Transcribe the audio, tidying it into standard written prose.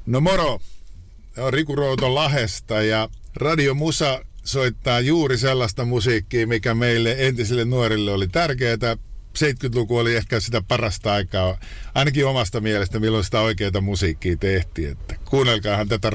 No moro, on Riku Routo Lahdesta ja Radio Musa soittaa juuri sellaista musiikkia, mikä meille entisille nuorille oli tärkeää. 70-luku oli ehkä sitä parasta aikaa, ainakin omasta mielestä, milloin sitä oikeaa musiikkia tehtiin. Että kuunnelkaahan tätä